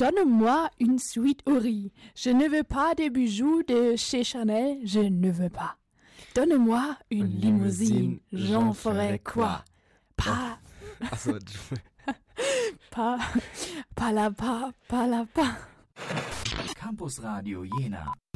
Donne-moi une suite au riz. Je ne veux pas des bijoux de chez Chanel, je ne veux pas. Donne-moi une limousine, j'en ferai quoi? Pas, Achso, pas, pas la pas, pas la pas. Campus Radio Jena.